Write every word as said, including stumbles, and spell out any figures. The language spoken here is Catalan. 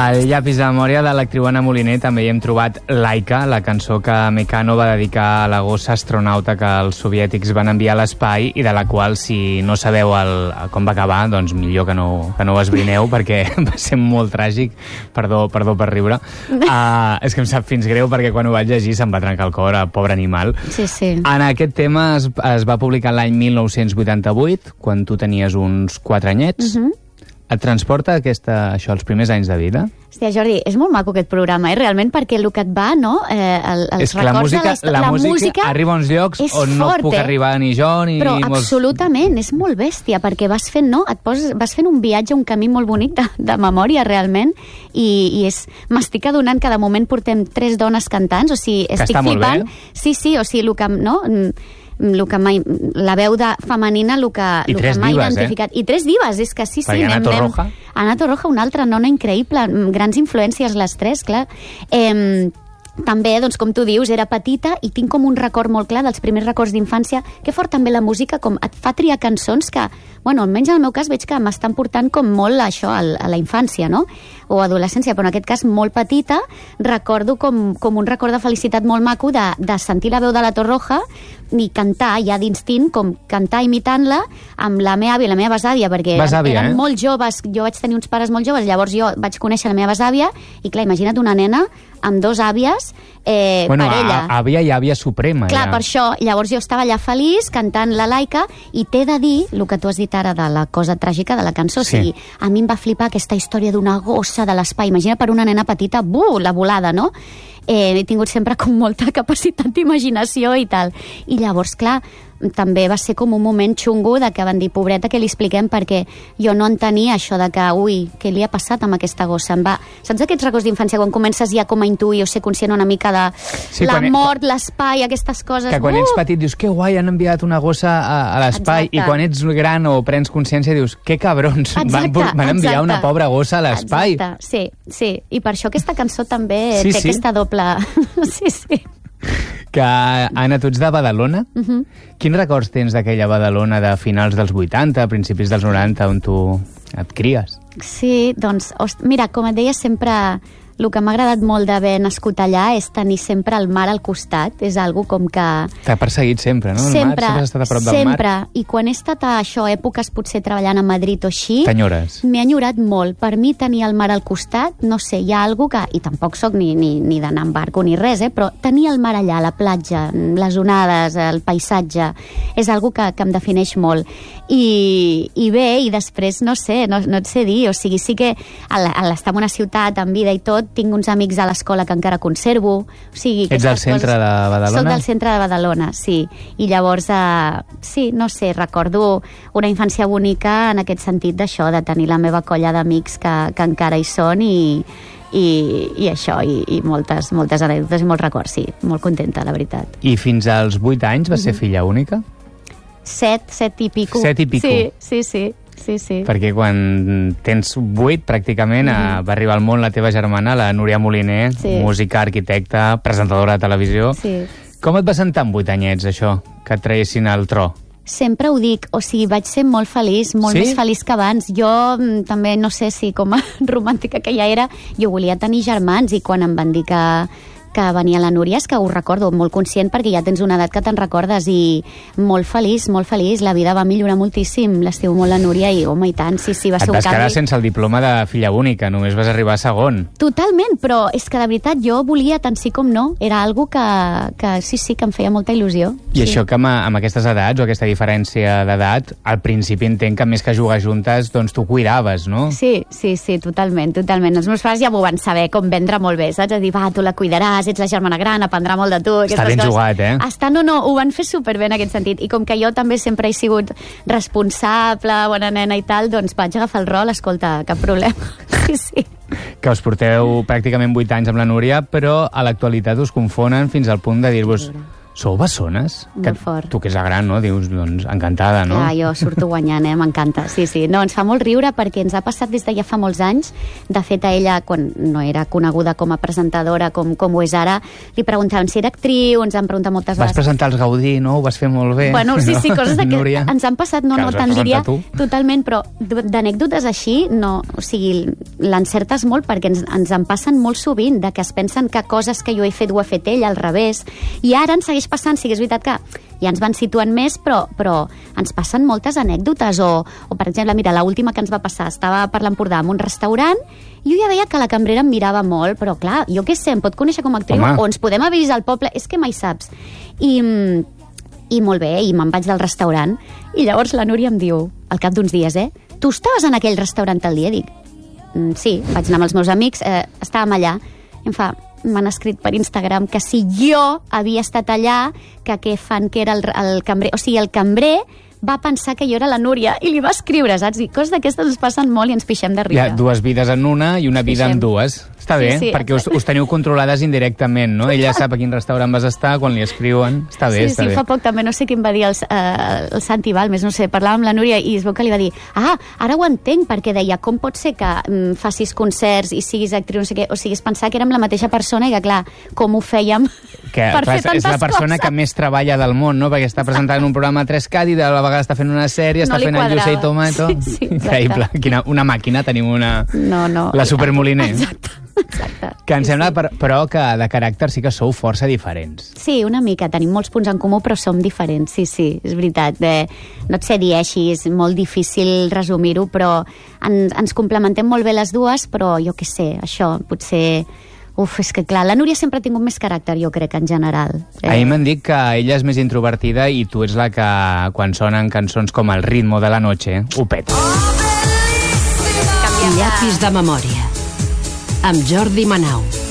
Al llapis de memòria de l'actriu Anna Moliner també hi hem trobat Laika, la cançó que Mecano va dedicar a la gossa astronauta que els soviètics van enviar a l'espai i de la qual, si no sabeu el, com va acabar, doncs millor que no, que no ho esbrineu perquè va ser molt tràgic. Perdó, perdó per riure. Uh, és que em sap fins greu perquè quan ho vaig llegir se'm va trencar el cor, a pobre animal. Sí, sí. En aquest tema es, es va publicar l'any mil nou-cents vuitanta-vuit, quan tu tenies uns quatre anyets. Uh -huh. Et transporta aquesta, això, els primers anys de vida? Hòstia, Jordi, és molt maco aquest programa, eh? Realment, perquè el que et va, no? Eh, el, els és que la música, de la, la, la música, música arriba a uns llocs on fort, no puc eh? arribar ni jo ni... Però molts... absolutament, és molt bèstia, perquè vas fent, no? Et poses, vas fent un viatge, un camí molt bonic de, de memòria, realment, i, i és... M'estic adonant que de moment portem tres dones cantants, o sigui, estic que està flipant. Molt bé. Sí, sí, o sigui, el que... No? El que mai, la veu de femenina, el que, I el tres que m'ha dives, identificat. eh? I tres dives, és que sí, sí. Perquè Ana Torroja. Ana Torroja, una altra nona increïble, grans influències les tres, clar. Eh, també, doncs, com tu dius, era petita i tinc com un record molt clar dels primers records d'infància, que fort també la música com et fa triar cançons que, bueno, almenys en el meu cas veig que m'estan portant com molt a això, a la infància, no? O adolescència, però en aquest cas molt petita, recordo com, com un record de felicitat molt maco de, de sentir la veu de la Torroja i cantar ja d'instint, com cantar imitant-la amb la meva àvia i la meva besàvia, perquè besàvia, eren eh? molt joves, jo vaig tenir uns pares molt joves, llavors jo vaig conèixer la meva besàvia i clar, imagina't una nena amb dos àvies, eh, bueno, parella. A, àvia i àvia suprema. Clar, ja. per això, llavors jo estava allà feliç cantant la Laika i t'he de dir, el que tu has dit ara de la cosa tràgica de la cançó, sí. O sigui, a mi em va flipar aquesta història d'una gossa de l'espai, imagina per una nena petita, buh, la volada, no? Eh, he tingut sempre com molta capacitat d'imaginació i tal. I llavors, clar, també va ser com un moment xungo de que van dir, pobreta, que li expliquem, perquè jo no entenia això de que, ui, què li ha passat amb aquesta gossa? Em va... Saps aquests records d'infància quan comences ja com a intuir o ser conscient una mica de sí, la mort, e... l'espai, aquestes coses? Que quan uh! ets petit dius, que guai, han enviat una gossa a, a l'espai, i quan ets gran o prens consciència dius, que cabrons, exacte, van, van enviar exacte. Una pobra gossa a l'espai. Exacte, sí, sí, i per això aquesta cançó també sí, té sí. aquesta doble... sí, sí. Que, Anna, tu ets de Badalona? Uh -huh. Quins records tens d'aquella Badalona de finals dels vuitanta, principis dels noranta, on tu et cries? Sí, doncs, mira, com et deia, sempre... El que m'ha agradat molt d'haver nascut allà és tenir sempre el mar al costat. És algo com que... T'ha perseguit sempre, no? El sempre, mar, sempre has estat a prop del sempre. mar. I quan he estat a això, èpoques potser treballant a Madrid o així... T'enyores? M'he enyorat molt. Per mi tenir el mar al costat, no sé, hi ha algo que... I tampoc sóc ni, ni, ni d'anar en barco ni res, eh? Però tenir el mar allà, la platja, les onades, el paisatge, és algo que, que em defineix molt. I, i bé, i després, no sé, no, no et sé dir, o sigui, sí que a l'estar en una ciutat, en vida i tot, tinc uns amics a l'escola que encara conservo. O sigui, ets del centre coses... de Badalona? Soc del centre de Badalona, sí. I llavors, eh, sí, no sé, recordo una infància bonica en aquest sentit d'això, de tenir la meva colla d'amics que, que encara hi són i, i, i això, i, i moltes, moltes anècdotes i molts records, sí. Molt contenta, la veritat. I fins als vuit anys vas ser filla única? Set, set i pico. Set i pico. Sí, sí, sí. Sí, sí. Perquè quan tens vuit, pràcticament, mm-hmm. va arribar al món la teva germana, la Núria Moliner, sí. música, arquitecta, presentadora de televisió. Sí. Com et va sentar amb vuit anyets, això, que et traguessin al tro? Sempre ho dic, o sigui, vaig ser molt feliç, molt sí? més feliç que abans. Jo també, no sé si com a romàntica que ja era, jo volia tenir germans i quan em van dir que... que venia la Núria, és que ho recordo molt conscient perquè ja tens una edat que te'n recordes i molt feliç, molt feliç, la vida va millorar moltíssim, l'estimo molt la Núria i home, i tant, sí, sí, va ser un canvi. Et vas quedar sense el diploma de filla única, només vas arribar a segon. Totalment, però és que de veritat jo volia tant sí com no, era algo que, que sí, sí, que em feia molta il·lusió. I sí. això que amb, amb aquestes edats o aquesta diferència d'edat, al principi entenc que més que jugar juntes, doncs tu cuidaves, no? Sí, sí, sí, totalment, totalment. Els meus pares ja m'ho van saber com vendre molt bé, saps? A dir, va, tu la cuidaràs, ets la germana gran, aprendrà molt de tu. Està ben coses. Jugat, eh? Està, no, no, ho van fer superbé en aquest sentit. I com que jo també sempre he sigut responsable, bona nena i tal, doncs vaig agafar el rol, escolta, cap problema. Sí, sí. Que us porteu pràcticament vuit anys amb la Núria, però a l'actualitat us confonen fins al punt de dir-vos Sou bessones? Molt Que fort. tu que és la gran, no? Dius, doncs, encantada, no? Clar, jo surto guanyant, eh? M'encanta. Sí, sí. No, ens fa molt riure perquè ens ha passat des de ja fa molts anys. De fet, a ella, quan no era coneguda com a presentadora, com, com ho és ara, li preguntaven si era actriu, ens han preguntat moltes Vas vegades... presentar els Gaudí, no? Ho vas fer molt bé. Bueno, sí, sí, coses de que Núria, ens han passat, no, que no, els vas tant diria presentar tu. totalment, però d'anècdotes així, no, o sigui, l'encertes molt perquè ens, ens en passen molt sovint, de que es pensen que coses que jo he fet ho ha fet ell, al revés, i ara ens segueix passant, sí que és veritat que ja ens van situant més, però, però ens passen moltes anècdotes, o, o per exemple, mira, l'última que ens va passar, estava per l'Empordà en un restaurant, i jo ja veia que la cambrera em mirava molt, però clar, jo què sé, em pot conèixer com a actriu, Home. o ens podem haver vist al poble, és que mai saps. I, i molt bé, i me'n vaig del restaurant, i llavors la Núria em diu, al cap d'uns dies, eh, tu estaves en aquell restaurant tal dia? Dic, mm, sí, vaig anar amb els meus amics, eh, estàvem allà, i em fa, m'han escrit per Instagram que si jo havia estat allà, que què fan, que era el, el cambrer... O sigui, el cambrer va pensar que jo era la Núria i li va escriure, saps? I coses d'aquestes ens passen molt i ens pixem de Hi riure. ha dues vides en una i una vida en Fixem. dues. Està bé, Sí, sí, perquè us, us teniu controlades indirectament, no? Ella sap a quin restaurant vas estar, quan li escriuen. Està bé, Sí, està sí, bé. fa poc també, no sé què em va dir el, eh, el Santi Balmes, no sé, parlàvem amb la Núria i es veu que li va dir, ah, ara ho entenc, perquè deia, com pot ser que mm, facis concerts i siguis actriu, no sé què, o siguis pensar que érem la mateixa persona i que, clar, com ho fèiem Que, per clar, fer tantes és la persona coses. que més treballa del món, no? Perquè està presentant un programa a tres cat i de la vegada està fent una sèrie, No està li fent el quadrava. Lluça i Tomato. Sí, sí, exacte. Increïble. Quina, una màquina, tenim una... No, no. La supermoliner. Exacte, exacte. Que em Sí, sembla, sí. per, però, que de caràcter sí que sou força diferents. Sí, una mica. Tenim molts punts en comú, però som diferents. Sí, sí, és veritat. Eh, no et sé dir així, és molt difícil resumir-ho, però en, ens complementem molt bé les dues, però jo què sé, això, potser... Uf, és que clar, la Núria sempre ha tingut més caràcter, jo crec, en general. Eh. Ahir m'han dit que ella és més introvertida i tu ets la que, quan sonen cançons com El ritmo de la noche, ho peta. Llapis de memòria amb Jordi Manau.